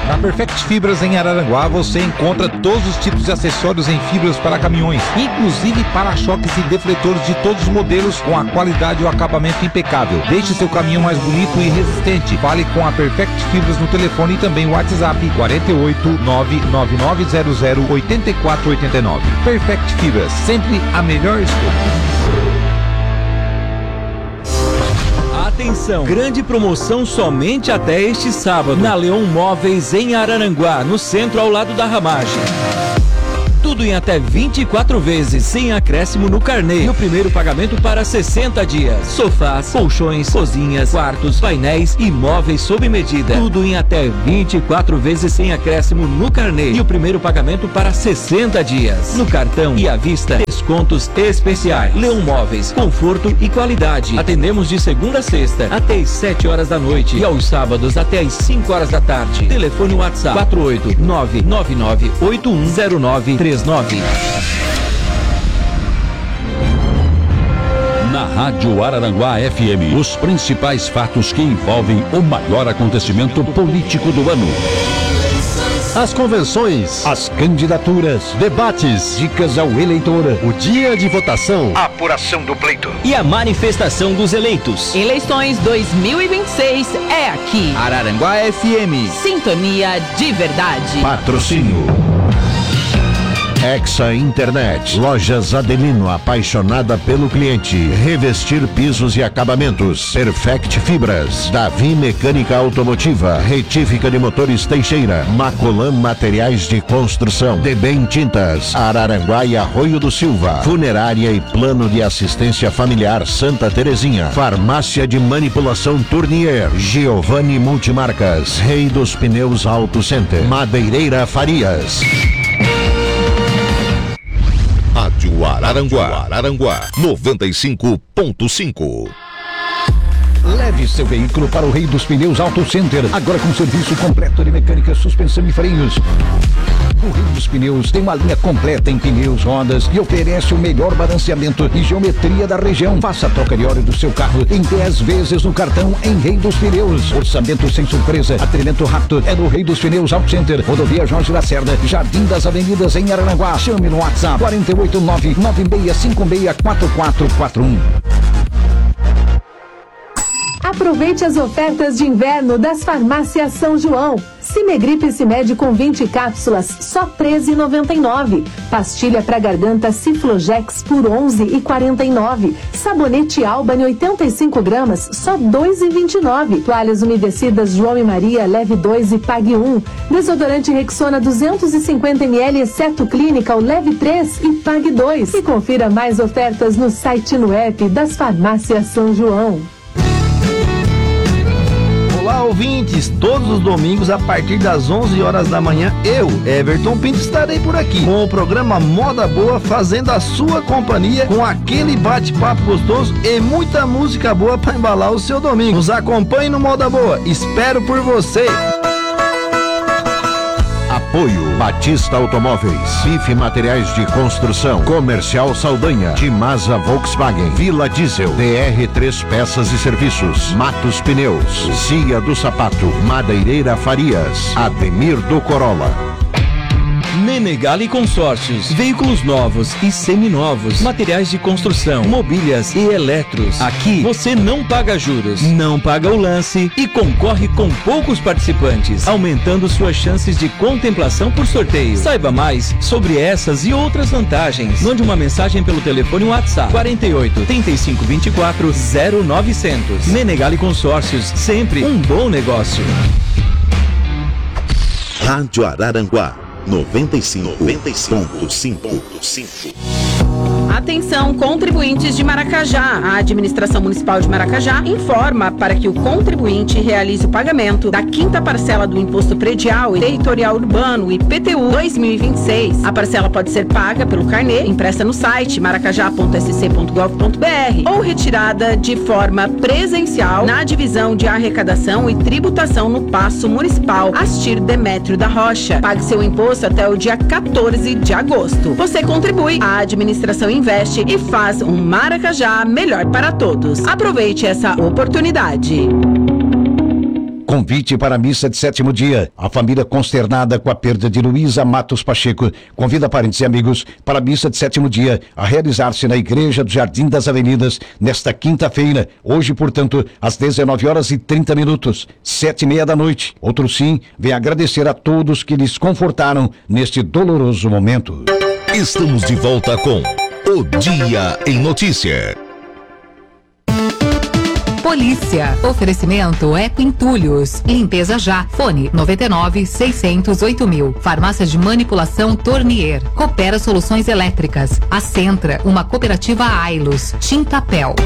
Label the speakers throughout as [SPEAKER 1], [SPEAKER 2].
[SPEAKER 1] Na Perfect Fibras em Araranguá você encontra todos os tipos de acessórios em fibras para caminhões, inclusive para-choques e defletores de todos os modelos com a qualidade e o acabamento impecável. Deixe seu caminhão mais bonito e resistente. Fale com a Perfect Fibras no telefone e também o WhatsApp 48999008489. Perfect Fibras, sempre a melhor escolha.
[SPEAKER 2] Atenção, grande promoção somente até este sábado na Leon Móveis em Araranguá, no centro ao lado da ramagem. Tudo em até 24 vezes, sem acréscimo no carnê. E o primeiro pagamento para 60 dias. Sofás, colchões, cozinhas, quartos, painéis e móveis sob medida. Tudo em até 24 vezes sem acréscimo no carnê. E o primeiro pagamento para 60 dias. No cartão e à vista, descontos especiais. Leon Móveis, conforto e qualidade. Atendemos de segunda a sexta até às 7 horas da noite. E aos sábados até às 5 horas da tarde. Telefone WhatsApp 48999810939.
[SPEAKER 3] Na Rádio Araranguá FM, os principais fatos que envolvem o maior acontecimento político do ano.
[SPEAKER 4] As convenções, as candidaturas, debates, dicas ao eleitor, o dia de votação,
[SPEAKER 5] a apuração do pleito
[SPEAKER 2] e a manifestação dos eleitos.
[SPEAKER 6] Eleições 2026 é aqui.
[SPEAKER 2] Araranguá FM.
[SPEAKER 6] Sintonia de verdade.
[SPEAKER 4] Patrocínio Hexa Internet, Lojas Adelino, apaixonada pelo cliente. Revestir pisos e acabamentos. Perfect Fibras, Davi Mecânica Automotiva, Retífica de Motores Teixeira, Macolan Materiais de Construção, Debem Tintas, Araranguá e Arroio do Silva, Funerária e Plano de Assistência Familiar Santa Terezinha, Farmácia de Manipulação Tournier, Giovanni Multimarcas, Rei dos Pneus Auto Center, Madeireira Farias.
[SPEAKER 3] Rádio Araranguá 95.5.
[SPEAKER 4] Leve seu veículo para o Rei dos Pneus Auto Center, agora com serviço completo de mecânica, suspensão e freios. O Rei dos Pneus tem uma linha completa em pneus, rodas e oferece o melhor balanceamento e geometria da região. Faça a troca de óleo do seu carro em 10 vezes no cartão em Rei dos Pneus. Orçamento sem surpresa, atendimento rápido é no Rei dos Pneus Auto Center, Rodovia Jorge Lacerda, Jardim das Avenidas em Araranguá. Chame no WhatsApp 48996564441.
[SPEAKER 7] Aproveite as ofertas de inverno das farmácias São João. Cimegripe Cimed com 20 cápsulas, só R$ 13,99. Pastilha para garganta Ciflojex por R$ 11,49. Sabonete Albany 85 gramas, só R$ 2,29. Toalhas umedecidas João e Maria, leve 2 e pague 1. Desodorante Rexona 250 ml, exceto Clínica, leve 3 e pague 2. E confira mais ofertas no site e no app das farmácias São João.
[SPEAKER 8] Olá, ouvintes! Todos os domingos, a partir das 11 horas da manhã, eu, Everton Pinto, estarei por aqui com o programa Moda Boa, fazendo a sua companhia com aquele bate-papo gostoso e muita música boa para embalar o seu domingo. Nos acompanhe no Moda Boa. Espero por você!
[SPEAKER 4] Apoio Batista Automóveis, Bife Materiais de Construção, Comercial Saldanha, Timasa Volkswagen, Vila Diesel, DR3 Peças e Serviços, Matos Pneus, Cia do Sapato, Madeireira Farias, Ademir do Corolla.
[SPEAKER 2] Menegali Consórcios, veículos novos e seminovos, materiais de construção, mobílias e eletros. Aqui você não paga juros, não paga o lance e concorre com poucos participantes, aumentando suas chances de contemplação por sorteio. Saiba mais sobre essas e outras vantagens. Mande uma mensagem pelo telefone WhatsApp 48 35 24 0900. Menegali Consórcios, sempre um bom negócio.
[SPEAKER 3] Rádio Araranguá 95.5.
[SPEAKER 6] Atenção, contribuintes de Maracajá. A Administração Municipal de Maracajá informa para que o contribuinte realize o pagamento da quinta parcela do Imposto Predial e Territorial Urbano, IPTU 2026. A parcela pode ser paga pelo carnê, impressa no site maracajá.sc.gov.br ou retirada de forma presencial na Divisão de Arrecadação e Tributação no Paço Municipal Astir Demétrio da Rocha. Pague seu imposto até o dia 14 de agosto. Você contribui, a administração investe e faz um Maracajá melhor para todos. Aproveite essa oportunidade.
[SPEAKER 4] Convite para a missa de 7º dia. A família consternada com a perda de Luísa Matos Pacheco convida parentes e amigos para a missa de 7º dia a realizar-se na Igreja do Jardim das Avenidas nesta quinta-feira. Hoje, portanto, às 19h30, 7h30 da noite. Outro sim, vem agradecer a todos que lhes confortaram neste doloroso momento.
[SPEAKER 5] Estamos de volta com O Dia em Notícia.
[SPEAKER 9] Polícia. Oferecimento Eco Entulhos. Limpeza já. Fone 99-608.000. Farmácia de Manipulação Tornier. Coopera Soluções Elétricas. A Centra, uma cooperativa Ailos. Tintapel.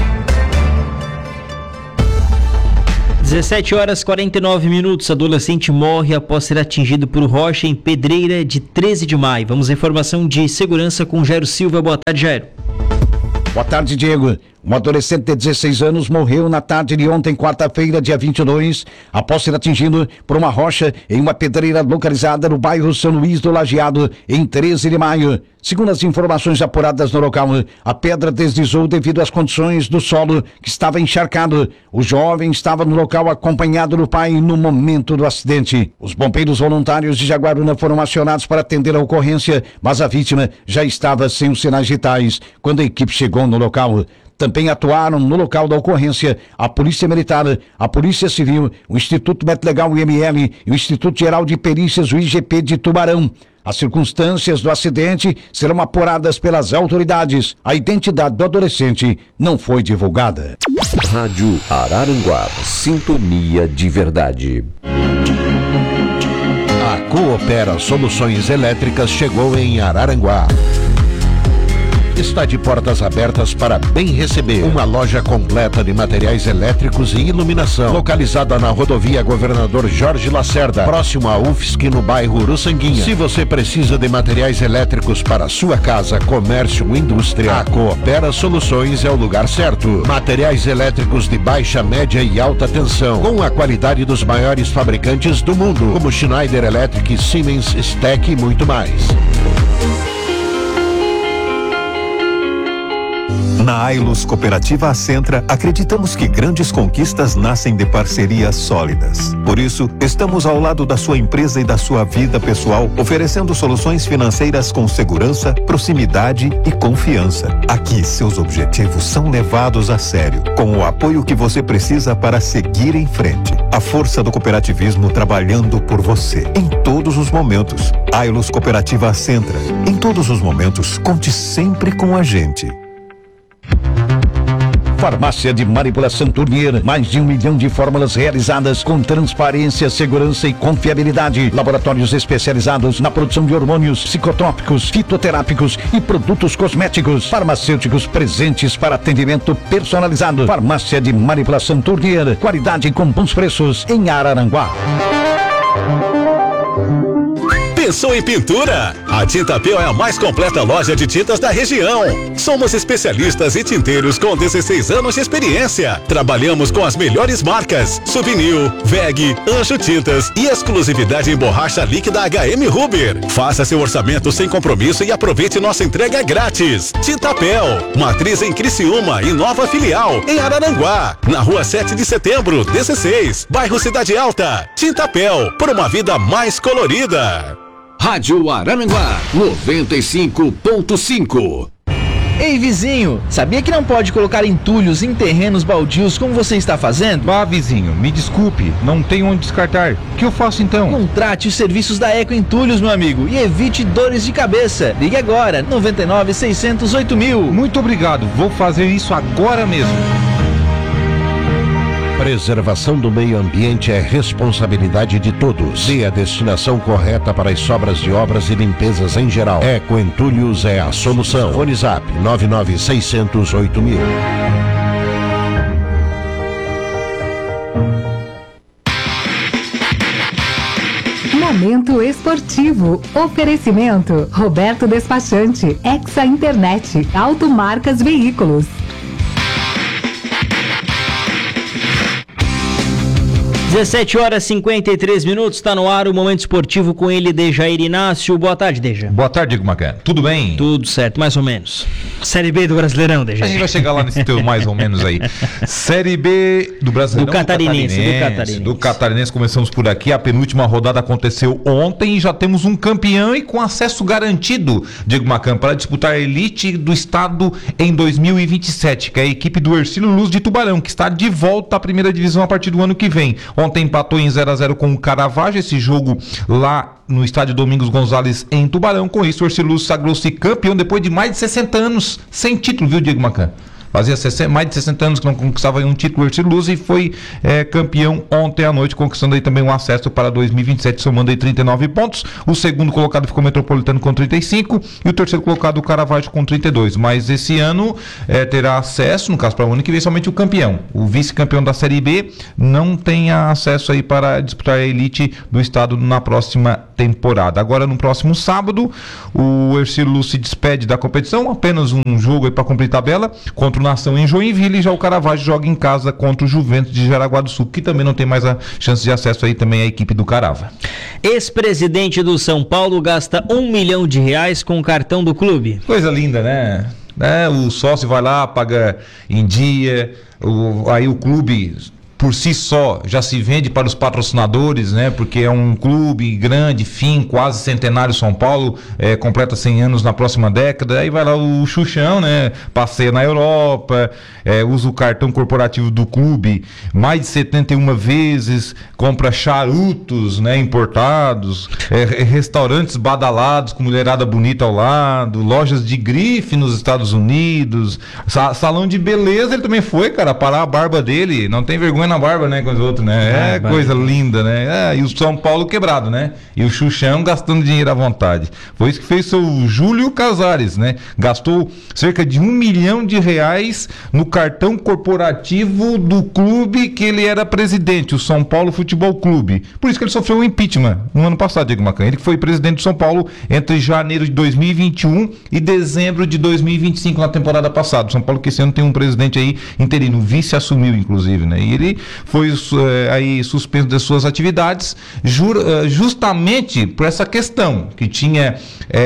[SPEAKER 10] 17h49. Adolescente morre após ser atingido por rocha em Pedreira de 13 de maio. Vamos à informação de segurança com Jairo Silva. Boa tarde, Jairo.
[SPEAKER 4] Boa tarde, Diego. Um adolescente de 16 anos morreu na tarde de ontem, quarta-feira, dia 22, após ser atingido por uma rocha em uma pedreira localizada no bairro São Luís do Lajeado, em 13 de maio. Segundo as informações apuradas no local, a pedra deslizou devido às condições do solo que estava encharcado. O jovem estava no local acompanhado do pai no momento do acidente. Os bombeiros voluntários de Jaguaruna foram acionados para atender a ocorrência, mas a vítima já estava sem os sinais vitais quando a equipe chegou no local. Também atuaram no local da ocorrência a Polícia Militar, a Polícia Civil, o Instituto Médico Legal, o IML, e o Instituto Geral de Perícias, o IGP de Tubarão. As circunstâncias do acidente serão apuradas pelas autoridades. A identidade do adolescente não foi divulgada.
[SPEAKER 11] Rádio Araranguá, sintonia de verdade.
[SPEAKER 4] A Coopera Soluções Elétricas chegou em Araranguá. Está de portas abertas para bem receber. Uma loja completa de materiais elétricos e iluminação, localizada na rodovia Governador Jorge Lacerda, próximo à UFSC, no bairro Uruçanguinha. Se você precisa de materiais elétricos para sua casa, comércio ou indústria, a Coopera Soluções é o lugar certo. Materiais elétricos de baixa, média e alta tensão, com a qualidade dos maiores fabricantes do mundo, como Schneider Electric, Siemens, STEC e muito mais.
[SPEAKER 12] Na Ailos Cooperativa Acentra, acreditamos que grandes conquistas nascem de parcerias sólidas. Por isso, estamos ao lado da sua empresa e da sua vida pessoal, oferecendo soluções financeiras com segurança, proximidade e confiança. Aqui, seus objetivos são levados a sério, com o apoio que você precisa para seguir em frente. A força do cooperativismo trabalhando por você, em todos os momentos. Ailos Cooperativa Acentra. Em todos os momentos, conte sempre com a gente.
[SPEAKER 4] Farmácia de Manipulação Tornier, mais de 1 milhão de fórmulas realizadas com transparência, segurança e confiabilidade. Laboratórios especializados na produção de hormônios, psicotrópicos, fitoterápicos e produtos cosméticos. Farmacêuticos presentes para atendimento personalizado. Farmácia de Manipulação Tornier, qualidade com bons preços em Araranguá.
[SPEAKER 13] Pensou em pintura? A Tintapel é a mais completa loja de tintas da região. Somos especialistas e tinteiros com 16 anos de experiência. Trabalhamos com as melhores marcas: Souvenir, VEG, Anjo Tintas e exclusividade em borracha líquida HM Huber. Faça seu orçamento sem compromisso e aproveite nossa entrega grátis. Tintapel, matriz em Criciúma e nova filial em Araranguá, na rua 7 de setembro, 16, bairro Cidade Alta. Tintapel, por uma vida mais colorida.
[SPEAKER 11] Rádio Araranguá 95.5.
[SPEAKER 10] Ei, vizinho, sabia que não pode colocar entulhos em terrenos baldios como você está fazendo?
[SPEAKER 1] Vá, vizinho, me desculpe, não tenho onde descartar. O que eu faço então?
[SPEAKER 10] Contrate os serviços da Eco Entulhos, meu amigo, e evite dores de cabeça. Ligue agora, 99-608.000.
[SPEAKER 1] Muito obrigado, vou fazer isso agora mesmo.
[SPEAKER 4] Preservação do meio ambiente é responsabilidade de todos. Dê a destinação correta para as sobras de obras e limpezas em geral. Eco Entulhos é a solução. Fone Zap 99-608.000.
[SPEAKER 7] Momento esportivo. Oferecimento Roberto Despachante, Exa Internet, Automarcas Veículos.
[SPEAKER 10] 17 horas e 53 minutos, está no ar o Momento Esportivo com ele, Dejair Inácio. Boa tarde, Deja.
[SPEAKER 1] Boa tarde, Diego Macan. Tudo bem?
[SPEAKER 10] Tudo certo, mais ou menos. Série B do Brasileirão, Deja.
[SPEAKER 1] A gente vai chegar lá nesse teu mais ou menos aí. Série B do Brasileirão.
[SPEAKER 10] Do
[SPEAKER 1] Catarinense, começamos por aqui. A penúltima rodada aconteceu ontem e já temos um campeão e com acesso garantido, Diego Macan, para disputar a elite do estado em 2027, que é a equipe do Hercílio Luz de Tubarão, que está de volta à primeira divisão a partir do ano que vem. Ontem empatou em 0-0 com o Caravaggio, esse jogo lá no estádio Domingos Gonzalez em Tubarão. Com isso, o Hercílio Luz sagrou-se campeão depois de mais de 60 anos sem título, viu, Diego Macan? Fazia mais de 60 anos que não conquistava um título Hercílio Luz e foi campeão ontem à noite, conquistando aí também um acesso para 2027, somando aí 39 pontos. O segundo colocado ficou o Metropolitano com 35 e o terceiro colocado o Caravaggio com 32. Mas esse ano terá acesso, no caso para o ano que vem, somente o campeão. O vice-campeão da Série B não tem acesso aí para disputar a elite do estado na próxima temporada. Agora, no próximo sábado, o Hercílio Luz se despede da competição, apenas um jogo aí para cumprir tabela, contra o Nação em Joinville, e já o Caravaggio joga em casa contra o Juventus de Jaraguá do Sul, que também não tem mais a chance de acesso aí também à equipe do Carava.
[SPEAKER 10] Ex-presidente do São Paulo gasta R$1 milhão com o cartão do clube.
[SPEAKER 1] Coisa linda, né? O sócio vai lá, paga em dia, aí o clube por si só já se vende para os patrocinadores, né? Porque é um clube grande, quase centenário. São Paulo completa 100 anos na próxima década. Aí vai lá o Xuxão, né? Passeia na Europa, usa o cartão corporativo do clube mais de 71 vezes, compra charutos, né? Importados, restaurantes badalados com mulherada bonita ao lado, lojas de grife nos Estados Unidos, salão de beleza ele também foi, cara, parar a barba dele, não tem vergonha na barba, né, com os outros, né? Coisa linda, né? E o São Paulo quebrado, né? E o Xuxão gastando dinheiro à vontade. Foi isso que fez o Júlio Casares, né? Gastou cerca de R$1 milhão no cartão corporativo do clube que ele era presidente, o São Paulo Futebol Clube. Por isso que ele sofreu um impeachment no ano passado, Diego Macan. Ele que foi presidente do São Paulo entre janeiro de 2021 e dezembro de 2025 na temporada passada. O São Paulo que esse ano tem um presidente aí interino, o vice assumiu inclusive, né? E ele foi aí suspenso das suas atividades justamente por essa questão que tinha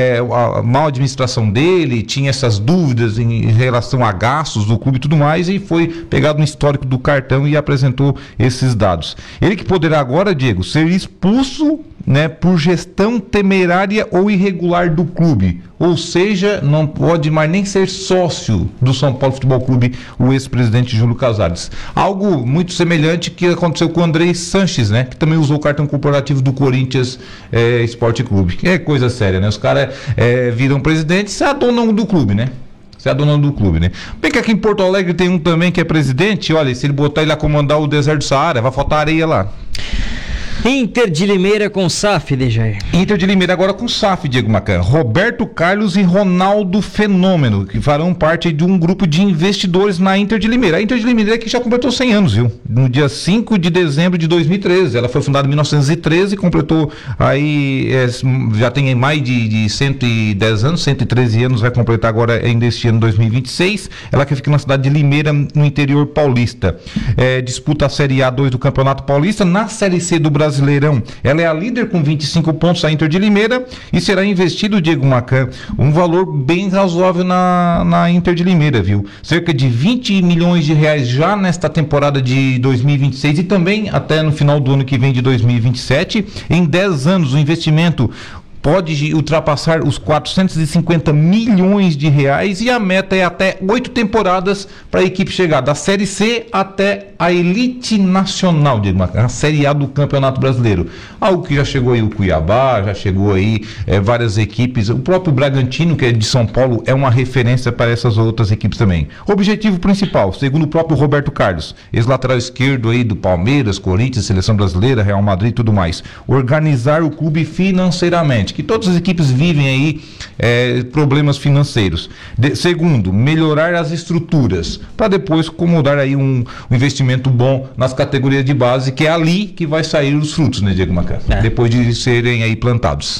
[SPEAKER 1] a má administração dele, tinha essas dúvidas em relação a gastos do clube e tudo mais, e foi pegado no histórico do cartão e apresentou esses dados. Ele que poderá agora, Diego, ser expulso, né, por gestão temerária ou irregular do clube, ou seja, não pode mais nem ser sócio do São Paulo Futebol Clube, o ex-presidente Júlio Casares. Algo muito semelhante que aconteceu com o Andrei Sanches, né, que também usou o cartão corporativo do Corinthians Esporte Clube. É coisa séria, né? Os caras viram presidente e se adonam do clube, né? Você é dono do clube, né? Bem que aqui em Porto Alegre tem um também que é presidente. Olha, se ele botar ele a comandar o deserto do Saara, vai faltar areia lá.
[SPEAKER 10] Inter de Limeira com SAF, Dejair.
[SPEAKER 1] Inter de Limeira agora com SAF, Diego Macan. Roberto Carlos e Ronaldo Fenômeno, que farão parte de um grupo de investidores na Inter de Limeira. A Inter de Limeira é que já completou 100 anos, viu? No dia 5 de dezembro de 2013. Ela foi fundada em 1913 e completou aí, já tem mais de 110 anos, 113 anos, vai completar agora ainda este ano 2026. Ela que fica na cidade de Limeira, no interior paulista. Disputa a Série A2 do Campeonato Paulista. Na Série C do Brasileirão, ela é a líder com 25 pontos, a Inter de Limeira, e será investido, Diego Macan, um valor bem razoável na Inter de Limeira, viu? Cerca de R$20 milhões já nesta temporada de 2026 e também até no final do ano que vem de 2027. Em 10 anos, o investimento pode ultrapassar os R$450 milhões e a meta é até 8 temporadas para a equipe chegar da Série C até a elite nacional, a Série A do Campeonato Brasileiro. Algo que já chegou aí o Cuiabá, já chegou aí várias equipes, o próprio Bragantino, que é de São Paulo, é uma referência para essas outras equipes também. O objetivo principal, segundo o próprio Roberto Carlos, ex-lateral esquerdo aí do Palmeiras, Corinthians, Seleção Brasileira, Real Madrid e tudo mais, organizar o clube financeiramente, que todas as equipes vivem aí problemas financeiros. Segundo, melhorar as estruturas, para depois acomodar aí um investimento bom nas categorias de base, que é ali que vai sair os frutos, né, Diego Macan? Depois de serem aí plantados.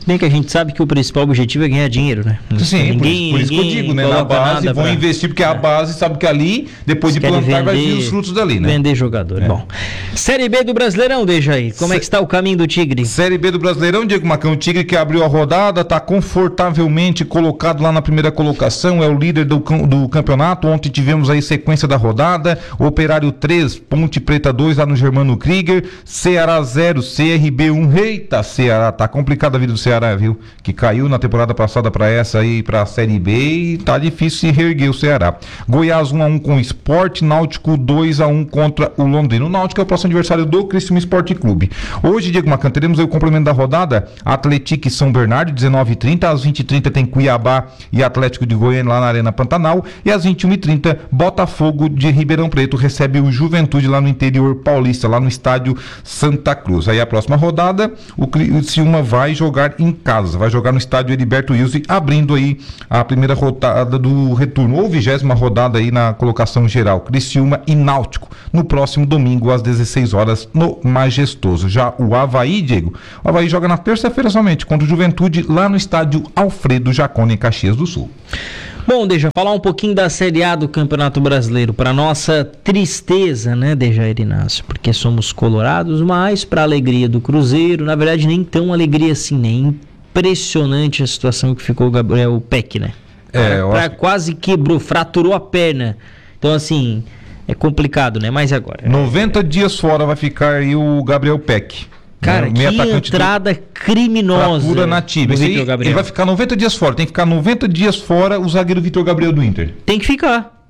[SPEAKER 10] Bem que a gente sabe que o principal objetivo é ganhar dinheiro, né?
[SPEAKER 1] Sim, por isso que eu digo, né? Na base vão investir, porque a base sabe que ali, depois de plantar, vai vir os frutos dali, né?
[SPEAKER 10] Vender jogador. Bom, Série B do Brasileirão, Dejaí, como é que está o caminho do Tigre?
[SPEAKER 1] Série B do Brasileirão, Diego Macão, o Tigre que abriu a rodada, está confortavelmente colocado lá na primeira colocação, é o líder do campeonato. Ontem tivemos aí sequência da rodada, Operário 3, Ponte Preta 2 lá no Germano Krieger, Ceará 0, CRB 1, eita Ceará, tá complicada a vida do Ceará, viu? Que caiu na temporada passada para essa aí, para a Série B, e tá difícil se reerguer o Ceará. Goiás 1-1 com o Sport, Náutico 2-1 contra o Londrina. O Náutico é o próximo adversário do Criciúma Esporte Clube. Hoje, Diego Macan, teremos aí o complemento da rodada, Atlético e São Bernardo, 19h30, às 20h30 tem Cuiabá e Atlético de Goiânia lá na Arena Pantanal, e às 21h30, Botafogo de Ribeirão Preto recebe o Juventude lá no interior paulista, lá no estádio Santa Cruz. Aí a próxima rodada, o Criciúma vai jogar em casa, vai jogar no estádio Heriberto Wilson, abrindo aí a primeira rodada do retorno, ou 20ª rodada aí na colocação geral, Criciúma e Náutico, no próximo domingo às 16 horas no Majestoso. Já o Avaí, Diego, o Avaí joga na terça-feira somente contra o Juventude lá no estádio Alfredo Jaconi, em Caxias do Sul.
[SPEAKER 10] Bom, deixa eu falar um pouquinho da Série A do Campeonato Brasileiro, para nossa tristeza, né, Dejair Inácio, porque somos colorados, mas para alegria do Cruzeiro, na verdade nem tão alegria assim, né? Impressionante a situação que ficou o Gabriel Peck, né? Quase quebrou, fraturou a perna. Então, assim, é complicado, né? Mas agora...
[SPEAKER 1] 90 dias fora vai ficar aí o Gabriel Peck.
[SPEAKER 10] Cara, que entrada criminosa.
[SPEAKER 1] Fratura na tíbia. Ele vai ficar 90 dias fora. Tem que ficar 90 dias fora o zagueiro Vitor Gabriel do Inter.
[SPEAKER 10] Tem que ficar.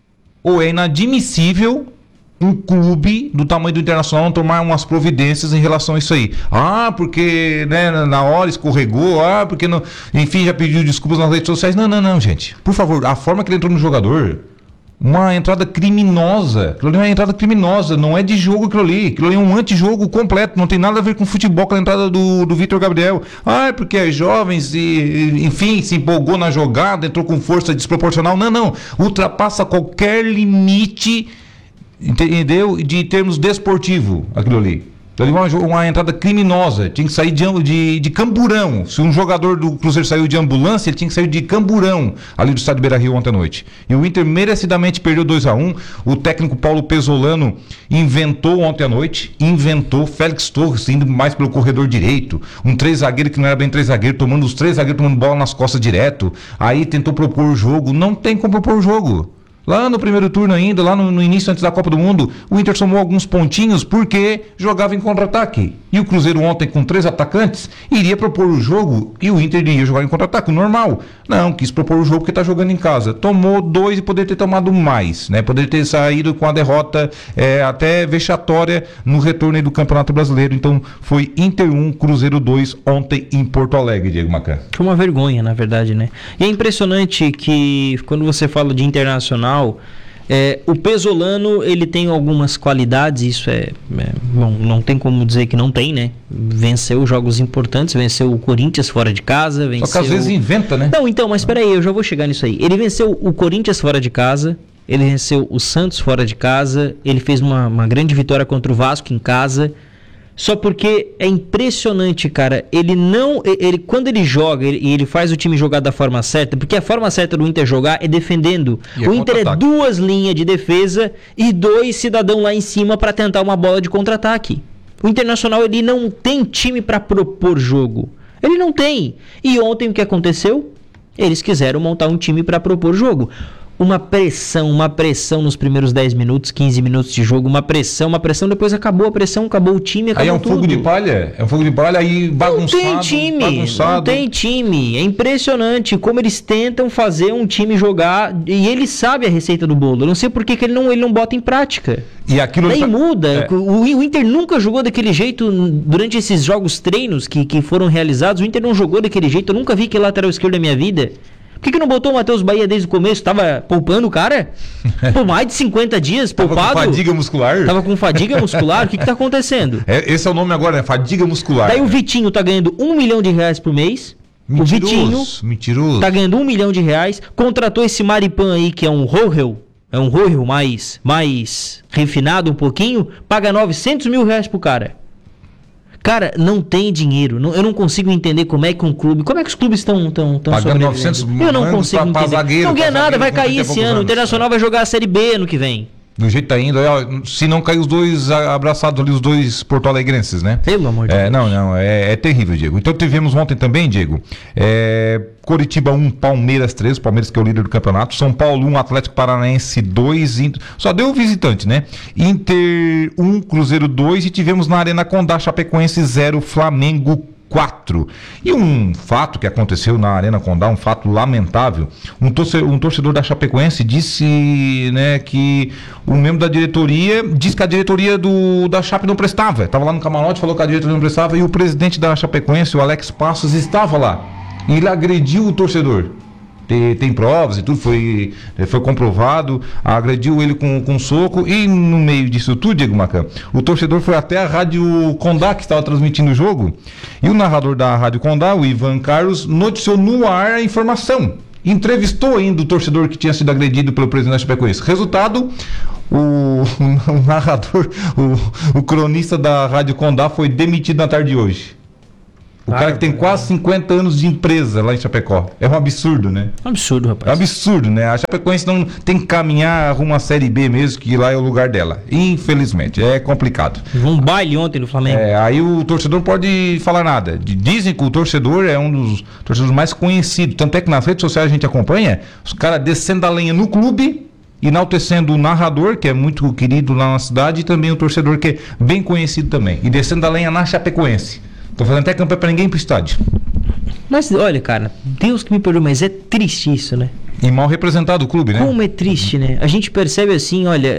[SPEAKER 1] Ou é inadmissível um clube do tamanho do Internacional não tomar umas providências em relação a isso aí. Porque, né, na hora escorregou, porque não, enfim, já pediu desculpas nas redes sociais. Não, gente. Por favor, a forma que ele entrou no jogador, uma entrada criminosa. Aquilo ali é uma entrada criminosa, não é de jogo aquilo ali é um antijogo completo, não tem nada a ver com futebol com a entrada do Vitor Gabriel. Porque é jovens e, enfim, se empolgou na jogada, entrou com força desproporcional. Não, ultrapassa qualquer limite, entendeu? De termos desportivo, aquilo ali. Uma entrada criminosa, tinha que sair de camburão. Se um jogador do Cruzeiro saiu de ambulância, ele tinha que sair de camburão ali do estádio Beira-Rio ontem à noite. E o Inter merecidamente perdeu 2-1. O técnico Paulo Pesolano inventou ontem à noite, Félix Torres indo mais pelo corredor direito, um 3 zagueiro que não era bem 3 zagueiro, os 3 zagueiros tomando bola nas costas direto. Aí tentou propor o jogo, não tem como propor o jogo. Lá no primeiro turno ainda, lá no início antes da Copa do Mundo, o Inter somou alguns pontinhos porque jogava em contra-ataque. E o Cruzeiro ontem com 3 atacantes iria propor o jogo e o Inter iria jogar em contra-ataque, normal. Não, quis propor o jogo porque está jogando em casa. Tomou 2 e poderia ter tomado mais, né? Poderia ter saído com a derrota até vexatória no retorno aí do Campeonato Brasileiro. Então foi Inter 1, Cruzeiro 2 ontem em Porto Alegre, Diego Macan.
[SPEAKER 10] Foi uma vergonha, na verdade, né? E é impressionante que quando você fala de Internacional, o Pesolano, ele tem algumas qualidades, isso bom, não tem como dizer que não tem, né? Venceu jogos importantes, venceu o Corinthians fora de casa, venceu...
[SPEAKER 1] Só que às vezes inventa, né?
[SPEAKER 10] Não, então, mas espera aí, eu já vou chegar nisso aí. Ele venceu o Corinthians fora de casa, ele venceu o Santos fora de casa, ele fez uma grande vitória contra o Vasco em casa. Só porque é impressionante, cara, ele quando ele joga e ele faz o time jogar da forma certa, porque a forma certa do Inter jogar é defendendo. O Inter é 2 linhas de defesa e 2 cidadão lá em cima para tentar uma bola de contra-ataque. O Internacional, ele não tem time para propor jogo. Ele não tem. E ontem o que aconteceu? Eles quiseram montar um time para propor jogo. Uma pressão nos primeiros 10 minutos, 15 minutos de jogo, uma pressão, depois acabou a pressão, acabou o time, acabou tudo.
[SPEAKER 1] Aí é um fogo de palha, aí bagunçado.
[SPEAKER 10] Não tem time, é impressionante como eles tentam fazer um time jogar, e ele sabe a receita do bolo, eu não sei por que ele não bota em prática.
[SPEAKER 1] E aquilo
[SPEAKER 10] daí muda, o Inter nunca jogou daquele jeito durante esses jogos treinos que foram realizados, o Inter não jogou daquele jeito, eu nunca vi que lateral esquerdo da minha vida. Por que não botou o Matheus Bahia desde o começo? Tava poupando o cara? Por mais de 50 dias, poupado?
[SPEAKER 1] Tava com fadiga muscular?
[SPEAKER 10] Tava com fadiga muscular? O que tá acontecendo?
[SPEAKER 1] Esse é o nome agora, né? Fadiga muscular.
[SPEAKER 10] Daí o Vitinho tá ganhando R$1 milhão por mês.
[SPEAKER 1] Mentiroso.
[SPEAKER 10] Tá ganhando R$1 milhão. Contratou esse Maripan aí, que é um Rohel. É um Rohel mais refinado um pouquinho. Paga R$900 mil pro cara. Cara, não tem dinheiro. Eu não consigo entender como é que os clubes estão
[SPEAKER 1] pagando 900
[SPEAKER 10] Eu não consigo entender.
[SPEAKER 1] Zagueiro,
[SPEAKER 10] não ganha nada, vai cair esse ano. O Internacional vai jogar a Série B ano que vem.
[SPEAKER 1] Do jeito que tá indo, se não cair os dois abraçados ali, os dois porto-alegrenses, né?
[SPEAKER 10] Pelo amor de Deus.
[SPEAKER 1] Não, é terrível, Diego. Então tivemos ontem também, Diego, Coritiba 1, Palmeiras 3, Palmeiras que é o líder do campeonato, São Paulo 1, Atlético Paranaense 2, só deu visitante, né? Inter 1, Cruzeiro 2 e tivemos na Arena Condá, Chapecoense 0, Flamengo 4. E um fato que aconteceu na Arena Condá, um fato lamentável, um torcedor da Chapecoense disse, né, que um membro da diretoria disse que a diretoria da Chape não prestava. Estava lá no camarote, falou que a diretoria não prestava e o presidente da Chapecoense, o Alex Passos, estava lá. E ele agrediu o torcedor. Tem provas e tudo, foi comprovado, agrediu ele com soco e no meio disso tudo, Diego Macan, o torcedor foi até a Rádio Condá que estava transmitindo o jogo e o narrador da Rádio Condá, o Ivan Carlos, noticiou no ar a informação, entrevistou ainda o torcedor que tinha sido agredido pelo presidente da Chapecoense. Resultado, o narrador, o cronista da Rádio Condá foi demitido na tarde de hoje. O cara que tem quase 50 anos de empresa lá em Chapecó. É um absurdo, né?
[SPEAKER 10] Um absurdo, rapaz.
[SPEAKER 1] É um absurdo, né? A Chapecoense não tem que caminhar rumo à Série B mesmo, que lá é o lugar dela. Infelizmente, é complicado.
[SPEAKER 10] Um baile ontem no Flamengo.
[SPEAKER 1] Aí o torcedor não pode falar nada. Dizem que o torcedor é um dos torcedores mais conhecidos. Tanto é que nas redes sociais a gente acompanha os caras descendo a lenha no clube, enaltecendo o narrador, que é muito querido lá na cidade, e também o torcedor que é bem conhecido também. E descendo a lenha na Chapecoense. Tô fazendo até campanha pra ninguém ir pro estádio.
[SPEAKER 10] Mas olha, cara, Deus que me perdoe, mas é triste isso, né?
[SPEAKER 1] E mal representado o clube, né?
[SPEAKER 10] Como é triste, né? A gente percebe assim, olha,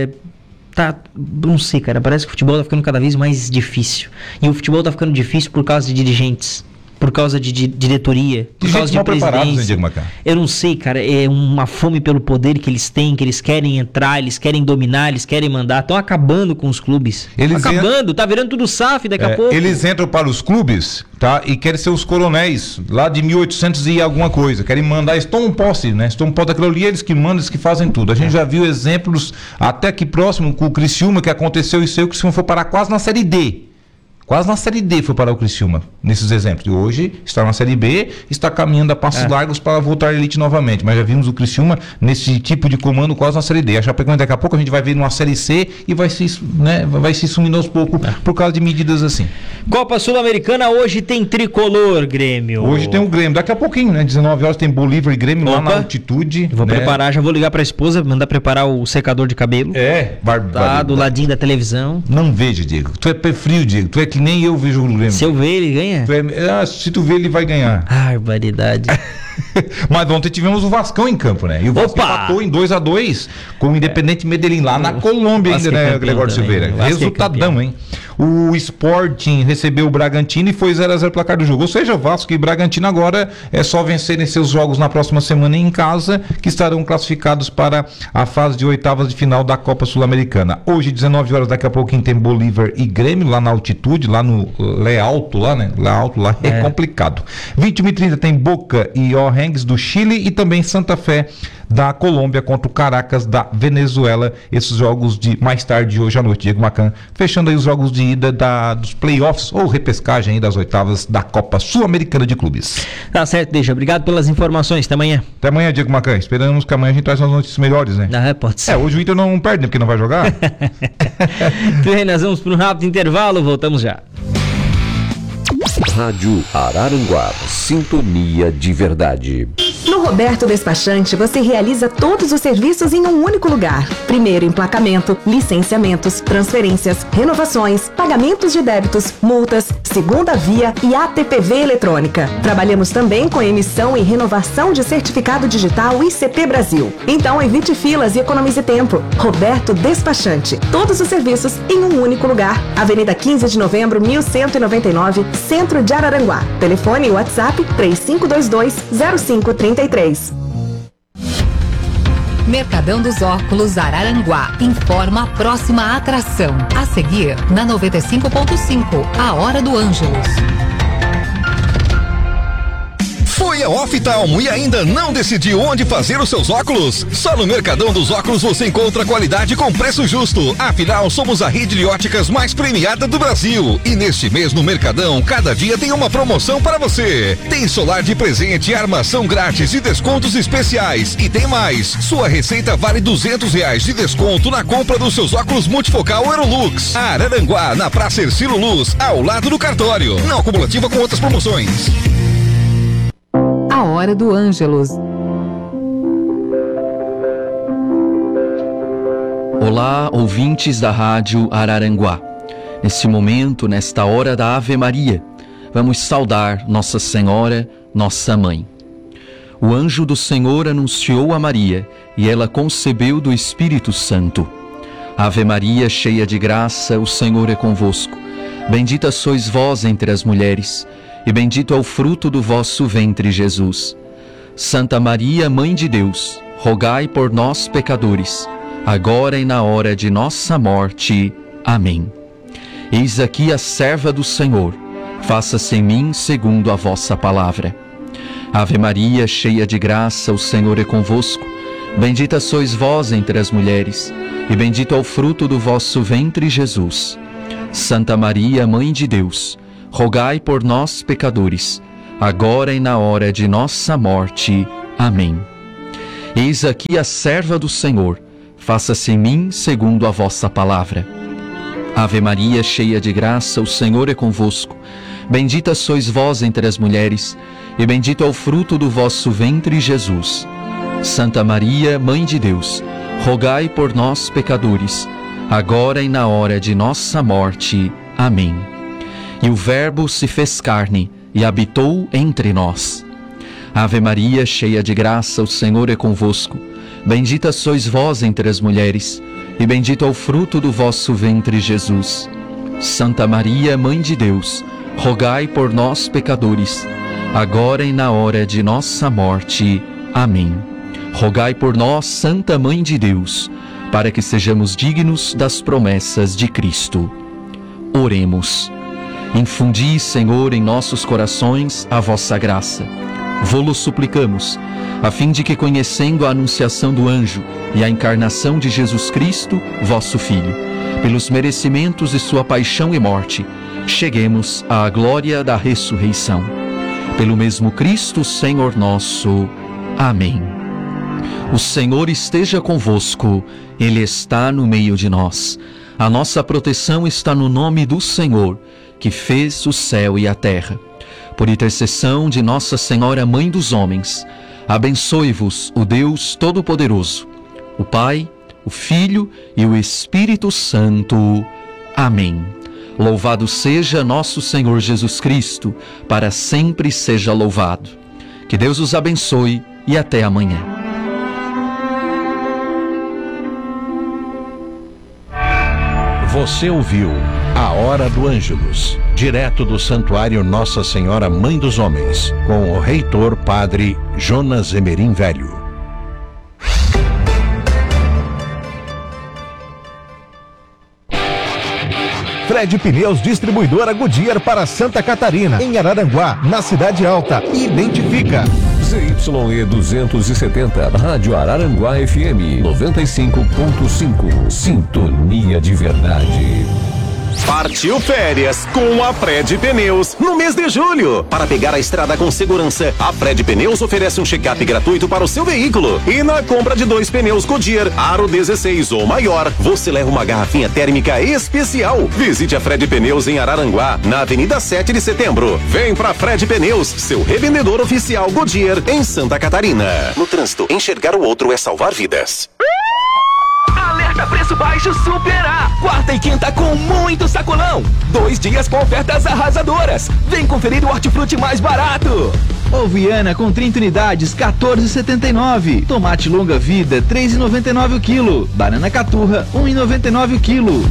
[SPEAKER 10] não sei, cara, parece que o futebol tá ficando cada vez mais difícil. E o futebol tá ficando difícil por causa de dirigentes, por causa de diretoria, por causa de presidência. Eu não sei, cara, é uma fome pelo poder que eles têm, que eles querem entrar, eles querem dominar, eles querem mandar, estão acabando com os clubes. Tá virando tudo SAF daqui a pouco.
[SPEAKER 1] Eles entram para os clubes, tá? E querem ser os coronéis lá de 1800 e alguma coisa, querem mandar, estão posse, né? Estão posse daquilo ali, eles que mandam, eles que fazem tudo. A gente já viu exemplos até aqui próximo com o Criciúma, que aconteceu isso aí, o Criciúma foi parar quase na Série D. Quase na Série D foi para o Criciúma, nesses exemplos. E hoje está na Série B, está caminhando a passos largos para voltar à elite novamente. Mas já vimos o Criciúma nesse tipo de comando quase na Série D. A Chapecoense daqui a pouco a gente vai ver numa Série C e vai se sumindo aos poucos por causa de medidas assim.
[SPEAKER 10] Copa Sul-Americana hoje tem tricolor, Grêmio.
[SPEAKER 1] Hoje tem o Grêmio. Daqui a pouquinho, né? 19 horas tem Bolívar e Grêmio lá na altitude.
[SPEAKER 10] Vou preparar, já vou ligar para a esposa, mandar preparar o secador de cabelo. Tá do ladinho da televisão.
[SPEAKER 1] Não vejo, Diego. Tu é pé frio, Diego. Tu é que nem eu vejo o Grêmio.
[SPEAKER 10] Se eu ver, ele ganha?
[SPEAKER 1] Se tu ver, ele vai ganhar.
[SPEAKER 10] Barbaridade.
[SPEAKER 1] Mas ontem tivemos o Vascão em campo, né? E o Vasco empatou em 2-2 com o Independente Medellín, lá na Colômbia ainda, né, Gregório Silveira? Resultadão, hein? O Sporting recebeu o Bragantino e foi 0-0 placar do jogo. Ou seja, o Vasco e Bragantino agora é só vencerem seus jogos na próxima semana em casa, que estarão classificados para a fase de oitavas de final da Copa Sul-Americana. Hoje, 19 horas, daqui a pouquinho tem Bolívar e Grêmio, lá na altitude, lá no Lé Alto, lá, né? Lé Alto lá é complicado. 21h30 tem Boca e O'Higgins do Chile e também Santa Fé da Colômbia contra o Caracas da Venezuela. Esses jogos de mais tarde hoje à noite, Diego Macan, fechando aí os jogos de ida dos playoffs ou repescagem aí das oitavas da Copa Sul-Americana de Clubes.
[SPEAKER 10] Tá certo, Deixa. Obrigado pelas informações. Até amanhã.
[SPEAKER 1] Até amanhã, Diego Macan. Esperamos que amanhã a gente traz umas notícias melhores, né?
[SPEAKER 10] Pode ser.
[SPEAKER 1] Hoje o Inter não perde, né? Porque não vai jogar.
[SPEAKER 10] Nós vamos para um rápido intervalo, voltamos já.
[SPEAKER 11] Rádio Araranguá, sintonia de verdade.
[SPEAKER 14] No Roberto Despachante, você realiza todos os serviços em um único lugar. Primeiro, emplacamento, licenciamentos, transferências, renovações, pagamentos de débitos, multas, segunda via e APPV eletrônica. Trabalhamos também com emissão e renovação de certificado digital ICP Brasil. Então, evite filas e economize tempo. Roberto Despachante. Todos os serviços em um único lugar. Avenida 15 de Novembro, 1199, Centro de Araranguá. Telefone e WhatsApp 3522-0533.
[SPEAKER 9] Mercadão dos Óculos Araranguá informa a próxima atração. A seguir, na 95.5, a Hora do Ângelus.
[SPEAKER 5] Foi a Oftalmo e ainda não decidiu onde fazer os seus óculos? Só no Mercadão dos Óculos você encontra qualidade com preço justo. Afinal, somos a rede de óticas mais premiada do Brasil. E neste mês no Mercadão, cada dia tem uma promoção para você. Tem solar de presente, armação grátis e descontos especiais. E tem mais. Sua receita vale R$200 de desconto na compra dos seus óculos multifocal Aerolux. Araranguá, na Praça Ercílio Luz, ao lado do cartório. Não acumulativa com outras promoções.
[SPEAKER 9] A Hora do Ângelus.
[SPEAKER 15] Olá, ouvintes da Rádio Araranguá. Nesse momento, nesta hora da Ave Maria, vamos saudar Nossa Senhora, nossa Mãe. O anjo do Senhor anunciou a Maria e ela concebeu do Espírito Santo. Ave Maria, cheia de graça, o Senhor é convosco. Bendita sois vós entre as mulheres, e bendito é o fruto do vosso ventre, Jesus. Santa Maria, Mãe de Deus, rogai por nós, pecadores, agora e na hora de nossa morte. Amém. Eis aqui a serva do Senhor, faça-se em mim segundo a vossa palavra. Ave Maria, cheia de graça, o Senhor é convosco. Bendita sois vós entre as mulheres, e bendito é o fruto do vosso ventre, Jesus. Santa Maria, Mãe de Deus, rogai por nós, pecadores, agora e na hora de nossa morte. Amém. Eis aqui a serva do Senhor, faça-se em mim segundo a vossa palavra. Ave Maria, cheia de graça, o Senhor é convosco. Bendita sois vós entre as mulheres, e bendito é o fruto do vosso ventre, Jesus. Santa Maria, Mãe de Deus, rogai por nós, pecadores, agora e na hora de nossa morte. Amém. E o Verbo se fez carne e habitou entre nós. Ave Maria, cheia de graça, o Senhor é convosco. Bendita sois vós entre as mulheres, e bendito é o fruto do vosso ventre, Jesus. Santa Maria, Mãe de Deus, rogai por nós, pecadores, agora e na hora de nossa morte. Amém. Rogai por nós, Santa Mãe de Deus, para que sejamos dignos das promessas de Cristo. Oremos. Infundi, Senhor, em nossos corações a vossa graça. Vô-lo suplicamos, a fim de que, conhecendo a anunciação do anjo e a encarnação de Jesus Cristo, vosso Filho, pelos merecimentos de sua paixão e morte, cheguemos à glória da ressurreição. Pelo mesmo Cristo, Senhor nosso. Amém. O Senhor esteja convosco, Ele está no meio de nós. A nossa proteção está no nome do Senhor, que fez o céu e a terra. Por intercessão de Nossa Senhora, Mãe dos homens, abençoe-vos o Deus Todo-Poderoso, o Pai, o Filho e o Espírito Santo. Amém. Louvado seja nosso Senhor Jesus Cristo, para sempre seja louvado. Que Deus os abençoe e até amanhã.
[SPEAKER 4] Você ouviu A Hora do Ângelus, direto do Santuário Nossa Senhora Mãe dos Homens, com o reitor Padre Jonas Emerim Velho.
[SPEAKER 16] Fred Pneus, distribuidora Goodyear para Santa Catarina, em Araranguá, na Cidade Alta. Identifica.
[SPEAKER 11] ZYE 270, Rádio Araranguá FM 95.5. Sintonia de verdade.
[SPEAKER 13] Partiu férias com a Fred Pneus no mês de julho. Para pegar a estrada com segurança, a Fred Pneus oferece um check-up gratuito para o seu veículo. E na compra de 2 pneus Goodyear Aro 16 ou maior, você leva uma garrafinha térmica especial. Visite a Fred Pneus em Araranguá, na Avenida 7 de Setembro. Vem pra Fred Pneus, seu revendedor oficial Goodyear em Santa Catarina. No trânsito, enxergar o outro é salvar vidas.
[SPEAKER 17] Alerta preço baixo Super-A. Quarta e quinta com muito sacolão. 2 dias com ofertas arrasadoras. Vem conferir o hortifruti mais barato.
[SPEAKER 8] Oviana com 30 unidades, R$14,79. Tomate longa vida, R$3,99 o quilo. Banana caturra, R$1,99 o quilo.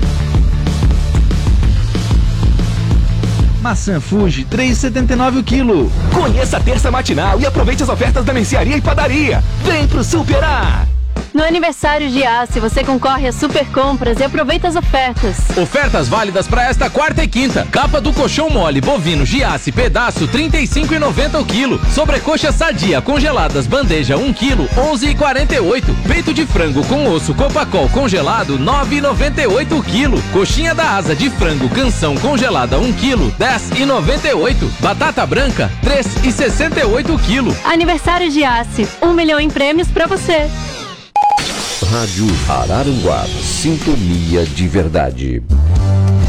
[SPEAKER 8] Maçã Fuji, R$3,79 o quilo.
[SPEAKER 17] Conheça a terça matinal e aproveite as ofertas da mercearia e padaria. Vem pro Super-A.
[SPEAKER 18] No aniversário de Giasse, você concorre a super compras e aproveita as ofertas.
[SPEAKER 19] Ofertas válidas para esta quarta e quinta. Capa do colchão mole bovino Giasse pedaço R$ 35,90 o quilo. Sobrecoxa sadia congeladas bandeja 1 quilo 11,48. Peito de frango com osso Copacol congelado R$ 9,98 o quilo. Coxinha da asa de frango canção congelada 1 quilo 10,98. Batata branca 3,68 o quilo.
[SPEAKER 18] Aniversário de Giasse, 1 milhão em prêmios para você.
[SPEAKER 11] Rádio Araranguá, sintonia de verdade.